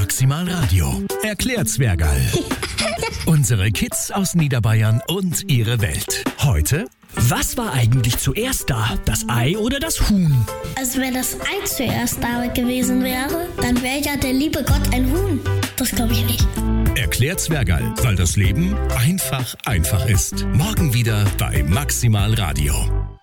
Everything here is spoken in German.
Maximal Radio. Erklärt Zwergerl. Unsere Kids aus Niederbayern und ihre Welt. Heute: Was war eigentlich zuerst da? Das Ei oder das Huhn? Also wenn das Ei zuerst da gewesen wäre, dann wäre ja der liebe Gott ein Huhn. Das glaube ich nicht. Erklärt Zwergerl, weil das Leben einfach ist. Morgen wieder bei Maximal Radio.